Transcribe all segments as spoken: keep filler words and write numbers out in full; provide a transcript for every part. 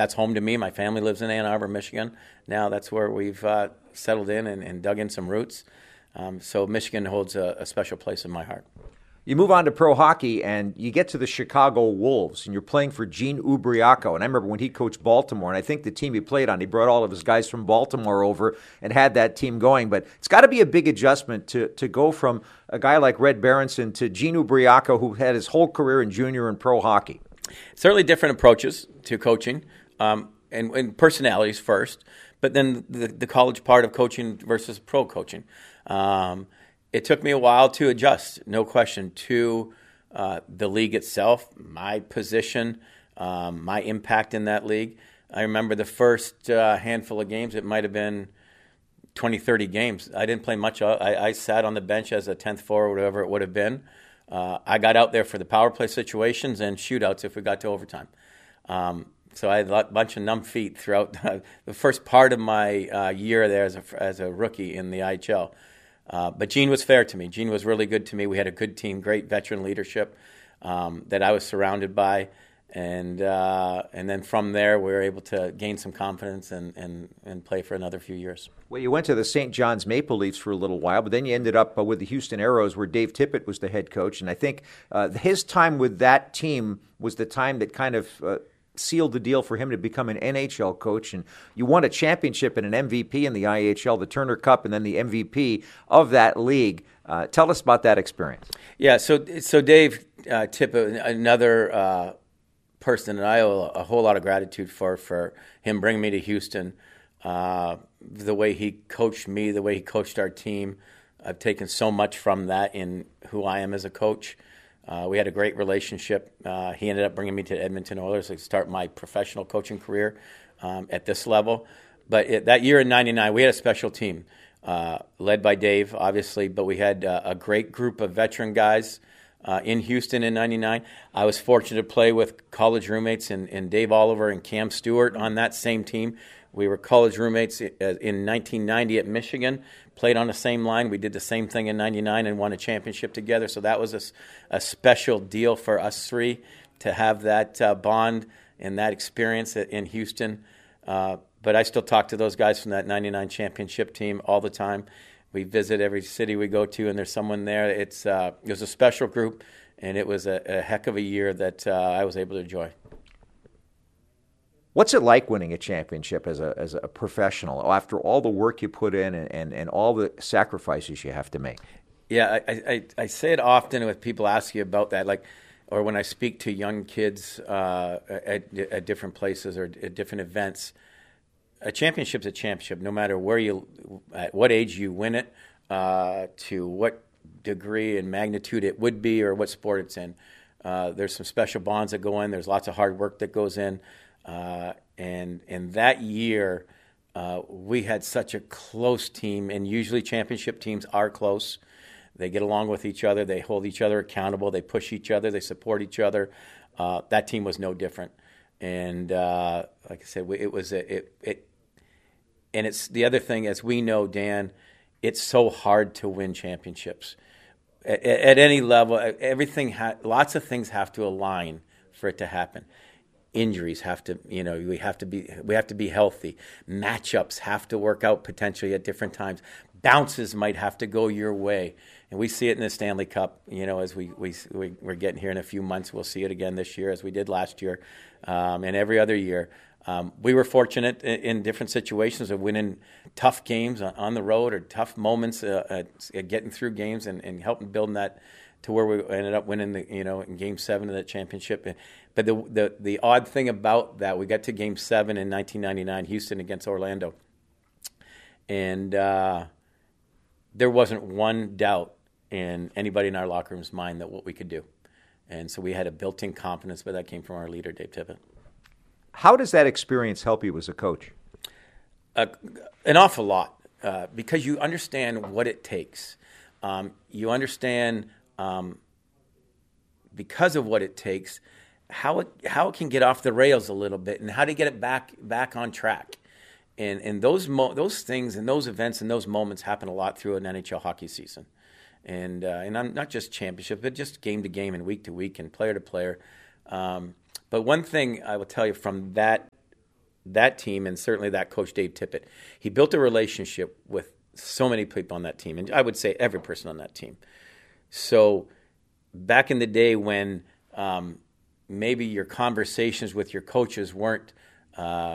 that's home to me. My family lives in Ann Arbor, Michigan. Now that's where we've uh, settled in and, and dug in some roots. Um, so Michigan holds a, a special place in my heart. You move on to pro hockey, and you get to the Chicago Wolves, and you're playing for Gene Ubriaco. And I remember when he coached Baltimore, and I think the team he played on, he brought all of his guys from Baltimore over and had that team going. But it's got to be a big adjustment to to go from a guy like Red Berenson to Gene Ubriaco, who had his whole career in junior and pro hockey. Certainly different approaches to coaching, um, and, and personalities first, but then the, the college part of coaching versus pro coaching. Um It took me a while to adjust, no question, to uh, the league itself, my position, um, my impact in that league. I remember the first uh, handful of games, it might have been twenty, thirty games. I didn't play much. I, I sat on the bench as a tenth forward, whatever it would have been. Uh, I got out there for the power play situations and shootouts if we got to overtime. Um, so I had a bunch of numb feet throughout the first part of my uh, year there as a, as a rookie in the I H L. Uh, but Gene was fair to me. Gene was really good to me. We had a good team, great veteran leadership um, that I was surrounded by. And uh, and then from there, we were able to gain some confidence and, and, and play for another few years. Well, you went to the Saint John's Maple Leafs for a little while, but then you ended up uh, with the Houston Aeros, where Dave Tippett was the head coach. And I think uh, his time with that team was the time that kind of uh, sealed the deal for him to become an N H L coach. And you won a championship and an M V P in the I H L, the Turner Cup, and then the M V P of that league. Uh, tell us about that experience. Yeah, so so Dave uh, Tippett, another uh, person that I owe a whole lot of gratitude for, for him bringing me to Houston. Uh, the way he coached me, the way he coached our team, I've taken so much from that in who I am as a coach. Uh, we had a great relationship. Uh, he ended up bringing me to Edmonton Oilers to start my professional coaching career um, at this level. But it, that year in ninety-nine, we had a special team uh, led by Dave, obviously, but we had uh, a great group of veteran guys uh, in Houston in ninety-nine. I was fortunate to play with college roommates in, in Dave Oliver and Cam Stewart on that same team. We were college roommates in nineteen ninety at Michigan, played on the same line. We did the same thing in ninety-nine and won a championship together. So that was a, a special deal for us three to have that uh, bond and that experience in Houston. Uh, but I still talk to those guys from that ninety-nine championship team all the time. We visit every city we go to, and there's someone there. It's uh, it was a special group, and it was a, a heck of a year that uh, I was able to enjoy. What's it like winning a championship as a as a professional after all the work you put in and, and, and all the sacrifices you have to make? Yeah, I, I, I say it often when people ask you about that, like, or when I speak to young kids uh, at, at different places or at different events. A championship's a championship, no matter where you, at what age you win it, uh, to what degree and magnitude it would be, or what sport it's in. Uh, there's some special bonds that go in. There's lots of hard work that goes in. Uh, and and that year, uh, we had such a close team, and usually championship teams are close. They get along with each other. They hold each other accountable. They push each other. They support each other. Uh, that team was no different. And uh, like I said, it was a, it it. And it's the other thing, as we know, Dan, it's so hard to win championships at, at any level. Everything, ha- lots of things have to align for it to happen. Injuries have to, you know, we have to be, we have to be healthy. Matchups have to work out potentially at different times. Bounces might have to go your way, and we see it in the Stanley Cup. You know, as we we, we we're getting here in a few months, we'll see it again this year, as we did last year, um, and every other year. Um, we were fortunate in, in different situations of winning tough games on, on the road, or tough moments uh, at, at getting through games and, and helping building that to where we ended up winning the, you know, in Game Seven of that championship. But the the the odd thing about that, we got to Game Seven in nineteen ninety-nine, Houston against Orlando, and uh, there wasn't one doubt in anybody in our locker room's mind that what we could do, and so we had a built-in confidence, but that came from our leader, Dave Tippett. How does that experience help you as a coach? Uh, an awful lot, uh, because you understand what it takes. Um, you understand. Um, because of what it takes, how it how it can get off the rails a little bit, and how to get it back back on track, and and those mo- those things and those events and those moments happen a lot through an N H L hockey season, and uh, and I'm not just championship, but just game to game and week to week and player to player. Um, but one thing I will tell you from that that team, and certainly that coach, Dave Tippett, he built a relationship with so many people on that team, and I would say every person on that team. So back in the day when um, maybe your conversations with your coaches weren't uh,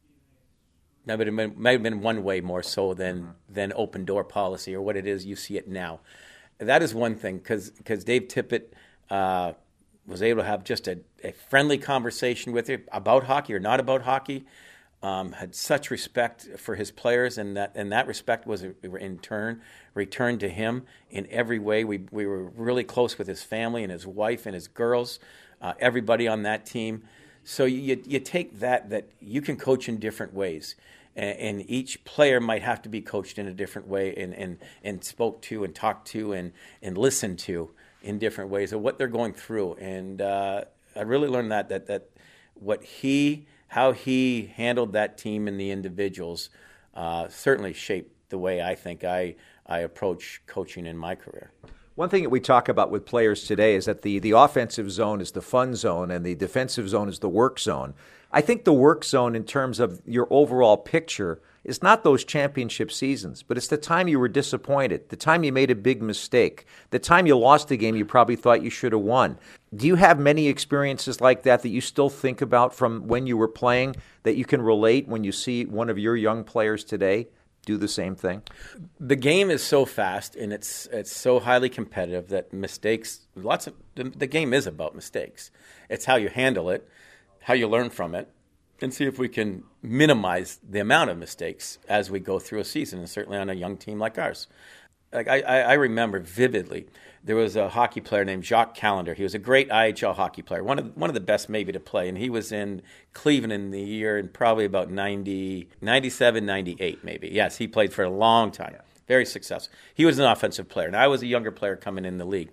might have been, might have been one way more so than than open door policy or what it is you see it now. That is one thing, because because Dave Tippett uh, was able to have just a, a friendly conversation with you about hockey or not about hockey. Um, had such respect for his players, and that and that respect was in turn returned to him in every way. We we were really close with his family and his wife and his girls, uh, everybody on that team. So you you take that that you can coach in different ways, and, and each player might have to be coached in a different way, and and, and spoke to and talked to and and listened to in different ways of what they're going through. And uh, I really learned that that that what he how he handled that team and the individuals uh, certainly shaped the way I think I, I approach coaching in my career. One thing that we talk about with players today is that the, the offensive zone is the fun zone and the defensive zone is the work zone. I think the work zone in terms of your overall picture is not those championship seasons, but it's the time you were disappointed, the time you made a big mistake, the time you lost a game you probably thought you should have won. Do you have many experiences like that that you still think about from when you were playing that you can relate when you see one of your young players today do the same thing? The game is so fast and it's it's so highly competitive that mistakes, lots of the, the game is about mistakes. It's how you handle it, how you learn from it, and see if we can minimize the amount of mistakes as we go through a season, and certainly on a young team like ours. Like I, I remember vividly, there was a hockey player named Jacques Callender. He was a great I H L hockey player, one of one of the best maybe to play, and he was in Cleveland in the year in probably about ninety, ninety-seven, ninety-eight maybe. Yes, he played for a long time, very successful. He was an offensive player, and I was a younger player coming in the league,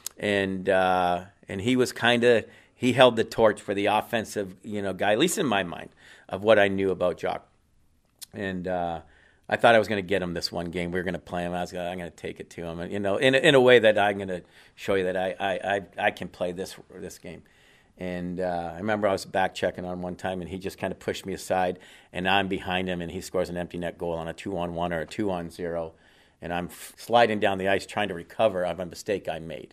and uh, and he was kind of he held the torch for the offensive, you know, guy, at least in my mind, of what I knew about Jacques, and. Uh, I thought I was going to get him this one game. We were going to play him. I was going to, I'm going to take it to him, and, you know, in a, in a way that I'm going to show you that I I, I, I can play this this game. And uh, I remember I was back checking on one time, and he just kind of pushed me aside, and I'm behind him, and he scores an empty net goal on a two-on-one or a two-on-zero, and I'm f- sliding down the ice trying to recover of a mistake I made.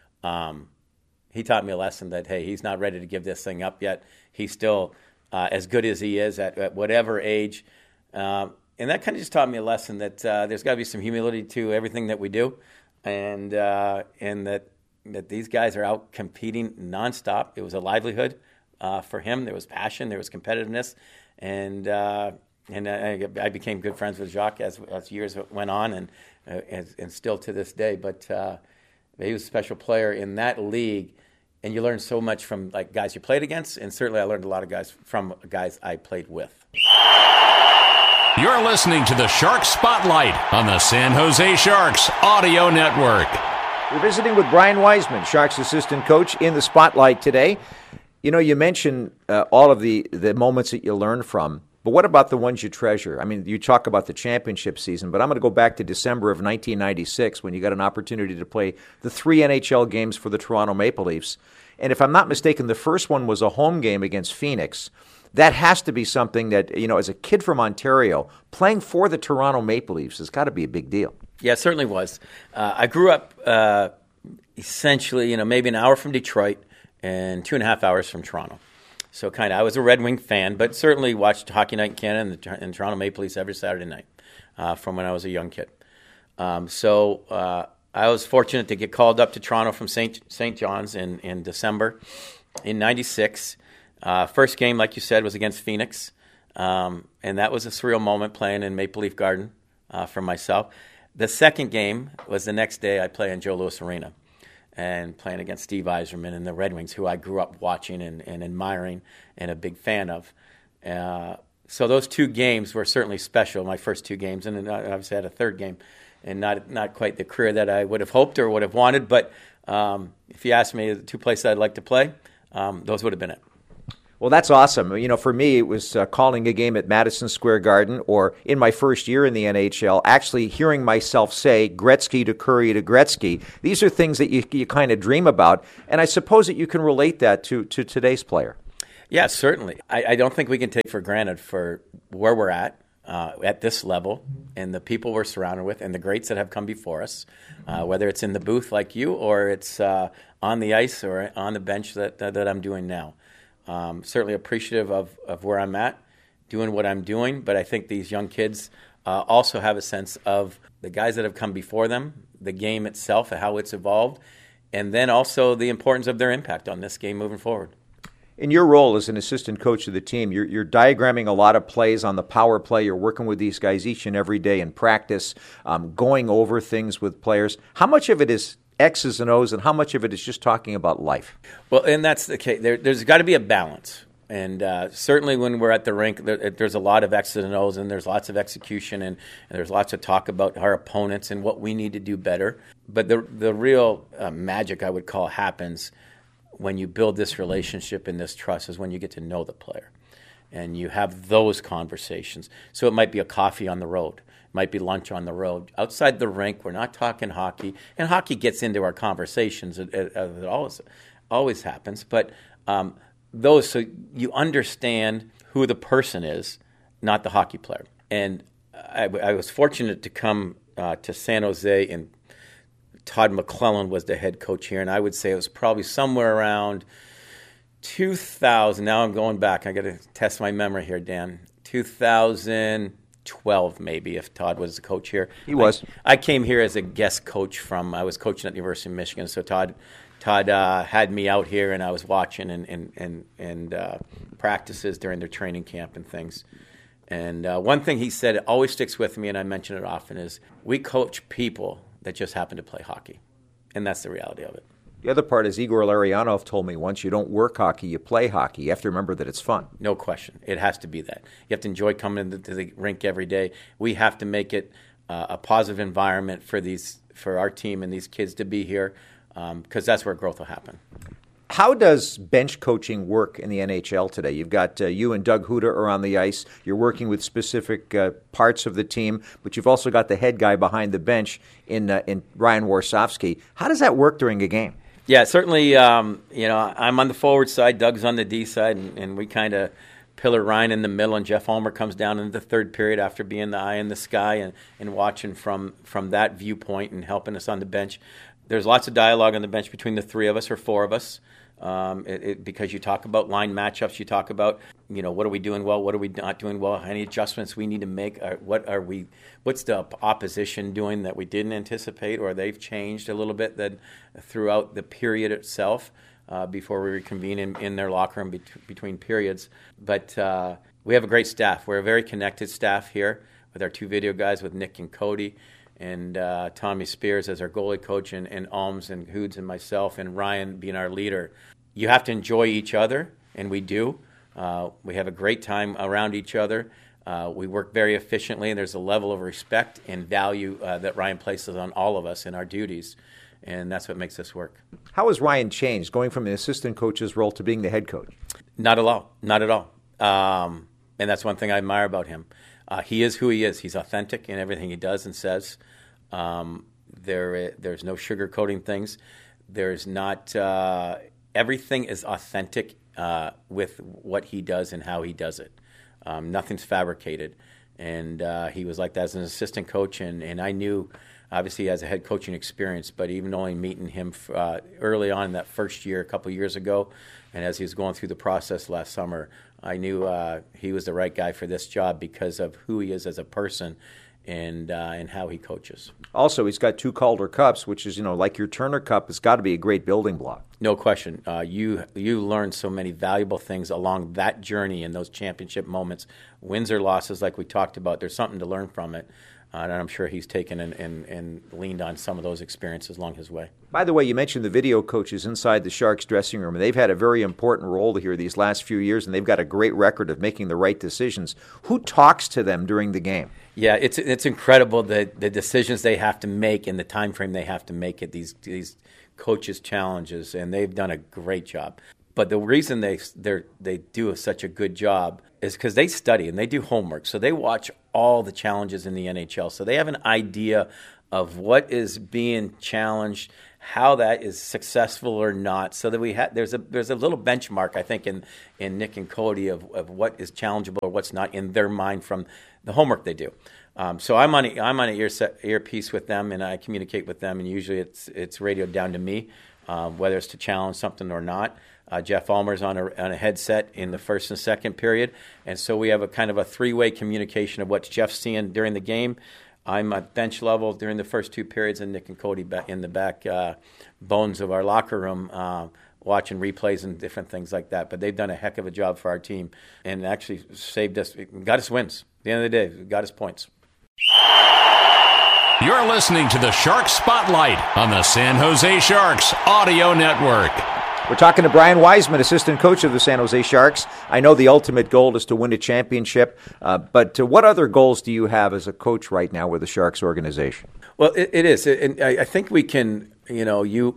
Um, he taught me a lesson that, hey, he's not ready to give this thing up yet. He's still uh, as good as he is at, at whatever age. Uh, And that kind of just taught me a lesson that uh, there's got to be some humility to everything that we do, and uh, and that that these guys are out competing nonstop. It was a livelihood uh, for him. There was passion, there was competitiveness, and uh, and I, I became good friends with Jacques as as years went on, and uh, and, and still to this day. But uh, he was a special player in that league, and you learn so much from like guys you played against, and certainly I learned a lot of guys from guys I played with. You're listening to the Sharks Spotlight on the San Jose Sharks Audio Network. We're visiting with Brian Wiseman, Sharks assistant coach, in the Spotlight today. You know, you mentioned uh, all of the, the moments that you learned from, but what about the ones you treasure? I mean, you talk about the championship season, but I'm going to go back to December of nineteen ninety-six when you got an opportunity to play the three N H L games for the Toronto Maple Leafs. And if I'm not mistaken, the first one was a home game against Phoenix. That has to be something that, you know, as a kid from Ontario, playing for the Toronto Maple Leafs has got to be a big deal. Yeah, it certainly was. Uh, I grew up uh, essentially, you know, maybe an hour from Detroit and two and a half hours from Toronto. So kind of, I was a Red Wing fan, but certainly watched Hockey Night in Canada and the and Toronto Maple Leafs every Saturday night uh, from when I was a young kid. Um, so uh, I was fortunate to get called up to Toronto from Saint Saint John's in, in December in ninety-six. Uh, first game, like you said, was against Phoenix, um, and that was a surreal moment playing in Maple Leaf Garden uh, for myself. The second game was the next day. I play in Joe Louis Arena and playing against Steve Yzerman and the Red Wings, who I grew up watching and, and admiring and a big fan of. Uh, so those two games were certainly special, my first two games, and then I obviously had a third game, and not not quite the career that I would have hoped or would have wanted, but um, if you asked me the two places I'd like to play, um, those would have been it. Well, that's awesome. You know, for me, it was uh, calling a game at Madison Square Garden, or in my first year in the N H L, actually hearing myself say Gretzky to Curry to Gretzky. These are things that you you kind of dream about, and I suppose that you can relate that to, to today's player. Yeah, certainly. I, I don't think we can take for granted for where we're at, uh, at this level, and the people we're surrounded with, and the greats that have come before us, uh, whether it's in the booth like you or it's uh, on the ice or on the bench that, that, that I'm doing now. Um, certainly appreciative of, of where I'm at, doing what I'm doing, but I think these young kids uh, also have a sense of the guys that have come before them, the game itself, how it's evolved, and then also the importance of their impact on this game moving forward. In your role as an assistant coach of the team, you're, you're diagramming a lot of plays on the power play. You're working with these guys each and every day in practice, um, going over things with players. How much of it is X's and O's, and how much of it is just talking about life? Well, and that's the case. There, there's got to be a balance. And uh, certainly when we're at the rink, there, there's a lot of X's and O's, and there's lots of execution, and, and there's lots of talk about our opponents and what we need to do better. But the, the real uh, magic, I would call, happens when you build this relationship and this trust, is when you get to know the player and you have those conversations. So it might be a coffee on the road, it might be lunch on the road. Outside the rink, we're not talking hockey, and hockey gets into our conversations. It, it, it always, always happens. But um, those, so you understand who the person is, not the hockey player. And I, I was fortunate to come uh, to San Jose, and Todd McClellan was the head coach here, and I would say it was probably somewhere around two thousand. Now I'm going back. I got to test my memory here, Dan. two thousand twelve, maybe, if Todd was the coach here. He was. I, I came here as a guest coach from. I was coaching at the University of Michigan, so Todd, Todd uh, had me out here, and I was watching and and and, and uh, practices during their training camp and things. And uh, one thing he said, it always sticks with me, and I mention it often, is we coach people that just happen to play hockey. And that's the reality of it. The other part is Igor Larionov told me once, you don't work hockey, you play hockey. You have to remember that it's fun. No question. It has to be that. You have to enjoy coming into the rink every day. We have to make it uh, a positive environment for these, for our team and these kids to be here, because um, that's where growth will happen. How does bench coaching work in the N H L today? You've got uh, you and Doug Huda are on the ice. You're working with specific uh, parts of the team, but you've also got the head guy behind the bench in uh, in Ryan Warsofsky. How does that work during a game? Yeah, certainly. Um, you know, I'm on the forward side, Doug's on the D side, and, and we kind of pillar Ryan in the middle, and Jeff Ulmer comes down in the third period after being the eye in the sky and, and watching from, from that viewpoint and helping us on the bench. There's lots of dialogue on the bench between the three of us or four of us. Um, it, it, because you talk about line matchups, you talk about, you know, what are we doing well, what are we not doing well, any adjustments we need to make, are, what are we, what's the opposition doing that we didn't anticipate, or they've changed a little bit then throughout the period itself uh, before we reconvene in, in their locker room bet- between periods. But uh, we have a great staff. We're a very connected staff here with our two video guys, with Nick and Cody, and uh, Tommy Spears as our goalie coach, and, and Alms and Hoods and myself, and Ryan being our leader. You have to enjoy each other, and we do. Uh, we have a great time around each other. Uh, we work very efficiently, and there's a level of respect and value uh, that Ryan places on all of us in our duties, and that's what makes this work. How has Ryan changed, going from the assistant coach's role to being the head coach? Not at all. Not at all. Um, and that's one thing I admire about him. Uh, he is who he is. He's authentic in everything he does and says. Um, there, there's no sugarcoating things. There's not... Uh, Everything is authentic uh, with what he does and how he does it. Um, nothing's fabricated. And uh, he was like that as an assistant coach, and, and I knew, obviously, he has a head coaching experience, but even only meeting him uh, early on in that first year, a couple of years ago, and as he was going through the process last summer, I knew uh, he was the right guy for this job because of who he is as a person and uh, and how he coaches. Also, he's got two Calder Cups, which is, you know, like your Turner Cup, it's got to be a great building block. No question. Uh, you you learn so many valuable things along that journey in those championship moments. Wins or losses, like we talked about, there's something to learn from it. Uh, and I'm sure he's taken and, and, and leaned on some of those experiences along his way. By the way, you mentioned the video coaches inside the Sharks dressing room, and they've had a very important role here these last few years, and they've got a great record of making the right decisions. Who talks to them during the game? Yeah, it's it's incredible the, the decisions they have to make and the time frame they have to make it, these these coaches' challenges, and they've done a great job. But the reason they they they do such a good job is because they study and they do homework. So they watch all the challenges in the N H L. So they have an idea of what is being challenged, how that is successful or not, so that we ha- there's a there's a little benchmark, I think, in, in Nick and Cody of, of what is challengeable or what's not in their mind from the homework they do. Um, so I'm on a, I'm on an ear set, earpiece with them, and I communicate with them, and usually it's it's radioed down to me, um, whether it's to challenge something or not. Uh, Jeff Ulmer's on a, on a headset in the first and second period, and so we have a kind of a three-way communication of what Jeff's seeing during the game. I'm at bench level during the first two periods, and Nick and Cody back in the back uh, bones of our locker room uh, watching replays and different things like that. But they've done a heck of a job for our team and actually saved us, got us wins. At the end of the day, got us points. You're listening to the Shark Spotlight on the San Jose Sharks Audio Network. We're talking to Brian Wiseman, assistant coach of the San Jose Sharks. I know the ultimate goal is to win a championship, uh, but uh, what other goals do you have as a coach right now with the Sharks organization? Well, it, it is. And I, I think we can, you know, you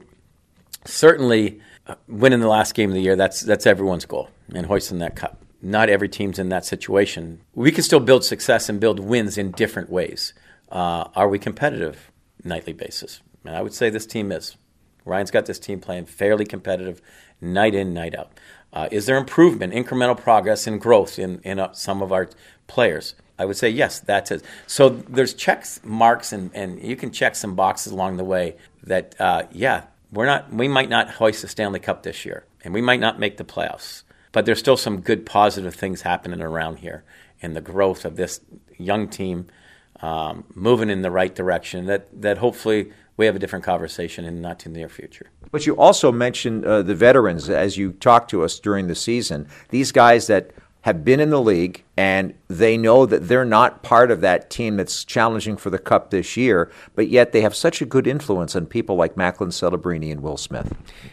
certainly uh, winning the last game of the year, that's that's everyone's goal, and hoisting that cup. Not every team's in that situation. We can still build success and build wins in different ways. Uh, are we competitive nightly basis? And I would say this team is. Ryan's got this team playing fairly competitive night in, night out. Uh, is there improvement, incremental progress, and growth in, in uh, some of our players? I would say yes, that's it. So there's checks, marks, and, and you can check some boxes along the way that, uh, yeah, we're not. We might not hoist the Stanley Cup this year, and we might not make the playoffs. But there's still some good positive things happening around here in the growth of this young team um, moving in the right direction that, that hopefully – we have a different conversation in not too near future. But you also mentioned uh, the veterans as you talked to us during the season. These guys that have been in the league and they know that they're not part of that team that's challenging for the Cup this year, but yet they have such a good influence on people like Macklin Celebrini and Will Smith.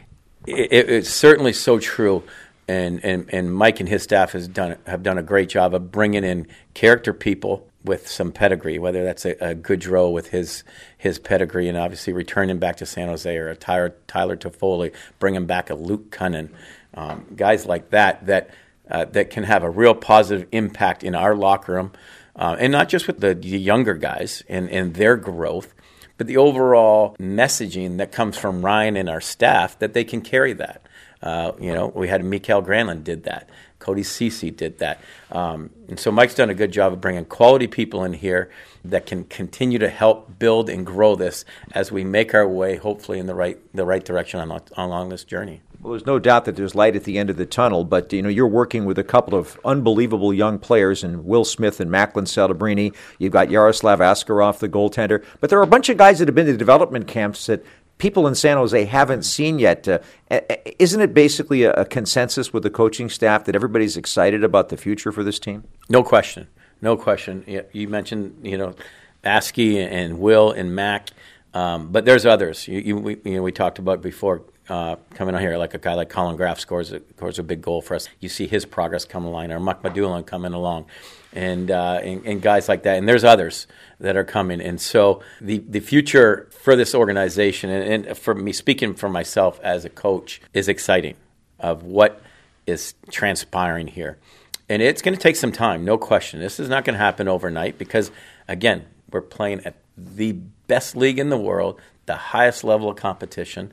It, it, it's certainly so true. And, and, and Mike and his staff has done have done a great job of bringing in character people with some pedigree, whether that's a, a Goodrow with his his pedigree, and obviously returning back to San Jose, or a Tyler, Tyler Toffoli, bringing back a Luke Cunnin, um, guys like that that uh, that can have a real positive impact in our locker room, uh, and not just with the, the younger guys and, and their growth, but the overall messaging that comes from Ryan and our staff that they can carry that. Uh, you know, we had Mikael Granlund did that. Cody Ceci did that. Um, and so Mike's done a good job of bringing quality people in here that can continue to help build and grow this as we make our way, hopefully, in the right the right direction on, along this journey. Well, there's no doubt that there's light at the end of the tunnel, but you know you're working with a couple of unbelievable young players in Will Smith and Macklin Celebrini. You've got Yaroslav Askarov, the goaltender, but there are a bunch of guys that have been to development camps that people in San Jose haven't seen yet. Uh, isn't it basically a, a consensus with the coaching staff that everybody's excited about the future for this team? No question. No question. You mentioned, you know, Askey and Will and Mac, um, but there's others. You, you, we, you know, we talked about before uh, coming on here, like a guy like Colin Graff scores a, scores a big goal for us. You see his progress come along, or Muck Madulin coming along, and, uh, and and guys like that. And there's others that are coming. And so the, the future for this organization, and, and for me speaking for myself as a coach, is exciting of what is transpiring here. And it's going to take some time, no question. This is not going to happen overnight because, again, we're playing at the best league in the world, the highest level of competition,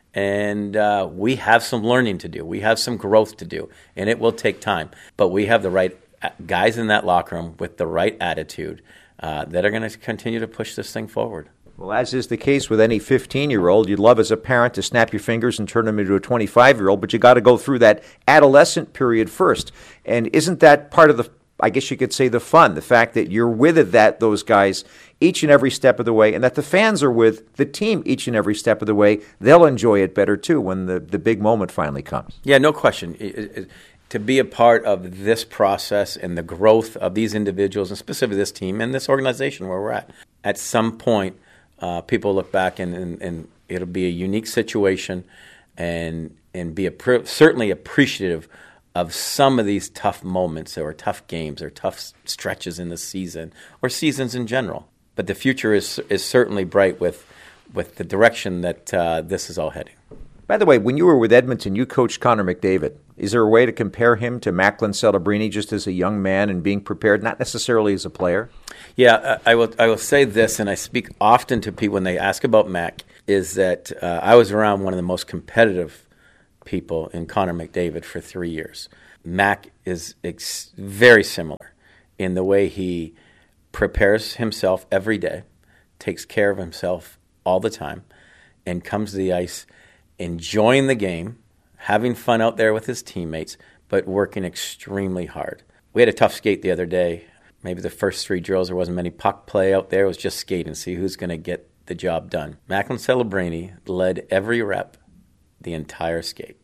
and uh, we have some learning to do. We have some growth to do, and it will take time. But we have the right guys in that locker room with the right attitude uh, that are going to continue to push this thing forward. Well, as is the case with any fifteen-year-old, you'd love as a parent to snap your fingers and turn them into a twenty-five-year-old, but you got to go through that adolescent period first. And isn't that part of the, I guess you could say, the fun, the fact that you're with that those guys each and every step of the way, and that the fans are with the team each and every step of the way? They'll enjoy it better, too, when the, the big moment finally comes. Yeah, no question. It, it, to be a part of this process and the growth of these individuals, and specifically this team and this organization where we're at, at some point, Uh, people look back and, and, and it'll be a unique situation, and and be a, certainly appreciative of some of these tough moments or tough games or tough stretches in the season or seasons in general. But the future is is certainly bright with with the direction that uh, this is all heading. By the way, when you were with Edmonton, you coached Connor McDavid. Is there a way to compare him to Macklin Celebrini just as a young man and being prepared, not necessarily as a player? Yeah, I will I will say this, and I speak often to people when they ask about Mac. is that uh, I was around one of the most competitive people in Connor McDavid for three years. Mac is ex- very similar in the way he prepares himself every day, takes care of himself all the time, and comes to the ice enjoying the game, having fun out there with his teammates, but working extremely hard. We had a tough skate the other day. Maybe the first three drills, there wasn't many puck play out there. It was just skate and see who's going to get the job done. Macklin Celebrini led every rep the entire skate.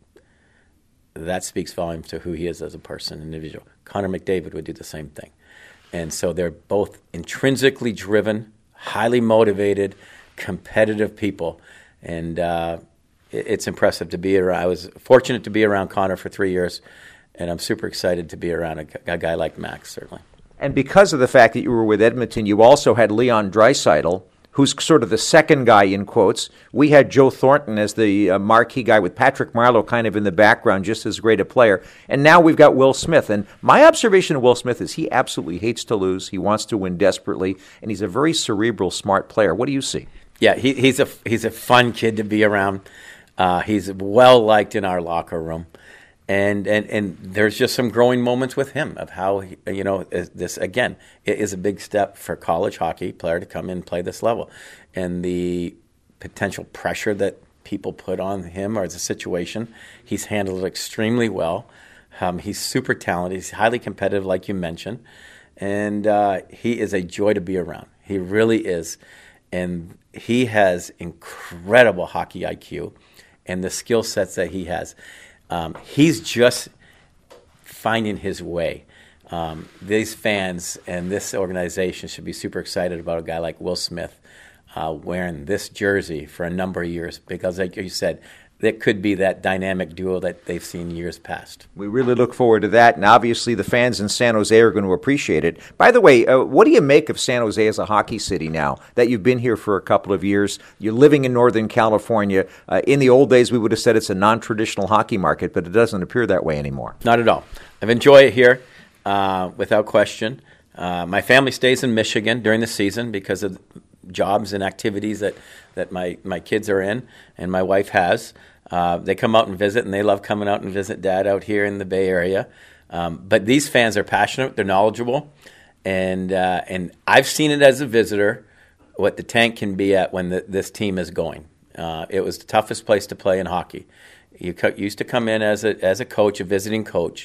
That speaks volumes to who he is as a person, individual. Connor McDavid would do the same thing. And so they're both intrinsically driven, highly motivated, competitive people. And uh, it, it's impressive to be around. I was fortunate to be around Connor for three years, and I'm super excited to be around a, a guy like Max, certainly. And because of the fact that you were with Edmonton, you also had Leon Draisaitl, who's sort of the second guy in quotes. We had Joe Thornton as the uh, marquee guy with Patrick Marleau kind of in the background, just as great a player. And now we've got Will Smith. And my observation of Will Smith is he absolutely hates to lose. He wants to win desperately. And he's a very cerebral, smart player. What do you see? Yeah, he, he's a he's a fun kid to be around. Uh, he's well liked in our locker room. And, and and there's just some growing moments with him of how, he, you know, this, again, it is a big step for college hockey player to come in and play this level. And the potential pressure that people put on him or the situation, he's handled it extremely well. Um, he's super talented. He's highly competitive, like you mentioned. And uh, he is a joy to be around. He really is. And he has incredible hockey I Q and the skill sets that he has. Um, he's just finding his way. Um, these fans and this organization should be super excited about a guy like Will Smith uh, wearing this jersey for a number of years because, like you said, that could be that dynamic duo that they've seen years past. We really look forward to that, and obviously the fans in San Jose are going to appreciate it. By the way, uh, what do you make of San Jose as a hockey city now that you've been here for a couple of years? You're living in Northern California. Uh, in the old days, we would have said it's a non-traditional hockey market, but it doesn't appear that way anymore. Not at all. I've enjoyed it here, uh, without question. Uh, my family stays in Michigan during the season because of jobs and activities that, that my, my kids are in and my wife has. Uh, they come out and visit, and they love coming out and visit Dad out here in the Bay Area. Um, but these fans are passionate, they're knowledgeable, and uh, and I've seen it as a visitor what the tank can be at when the, this team is going. Uh, it was the toughest place to play in hockey. You co- used to come in as a as a coach, a visiting coach,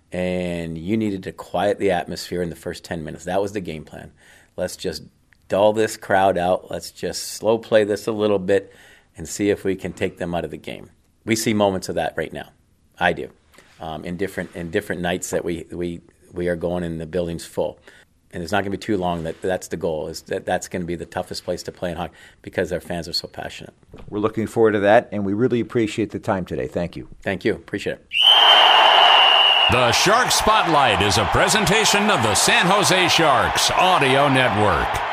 and you needed to quiet the atmosphere in the first ten minutes. That was the game plan. Let's just dull this crowd out. Let's just slow play this a little bit and see if we can take them out of the game. We see moments of that right now. I do. Um, in different in different nights that we, we, we are going and the building's full. And it's not going to be too long that that's the goal, is that that's going to be the toughest place to play in hockey because our fans are so passionate. We're looking forward to that, and we really appreciate the time today. Thank you. Thank you. Appreciate it. The Shark Spotlight is a presentation of the San Jose Sharks Audio Network.